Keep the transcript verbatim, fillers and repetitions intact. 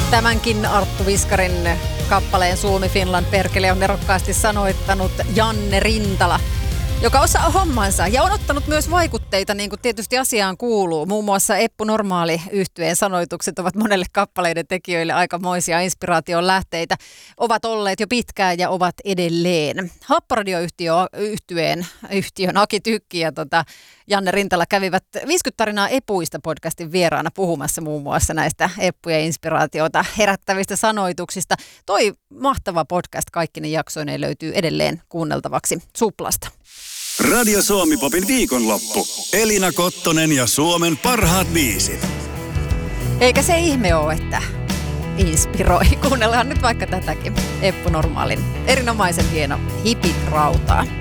Tämänkin Arttu Viskarin kappaleen Suomi Finland perkele on nerokkaasti sanoittanut Janne Rintala, joka osaa hommansa ja on ottanut myös vaikutteita, niin kuin tietysti asiaan kuuluu. Muun muassa Eppu Normaali -yhtyeen sanoitukset ovat monelle kappaleiden tekijöille aikamoisia inspiraation lähteitä. Ovat olleet jo pitkään ja ovat edelleen. Happoradio-yhtyeen yhtiön Aki Tykki ja tota Janne Rintala kävivät viisikymmentä tarinaa Epuista -podcastin vieraana puhumassa muun muassa näistä Eppujen inspiraatiota herättävistä sanoituksista. Toi mahtava podcast kaikkine jaksoineen löytyy edelleen kuunneltavaksi Suplasta. Radio Suomi-popin viikonloppu. Elina Kottonen ja Suomen parhaat biisit. Eikä se ihme ole, että inspiroi. Kuunnellaan nyt vaikka tätäkin Eppu Normaalin erinomaisen hieno Hipit rautaa.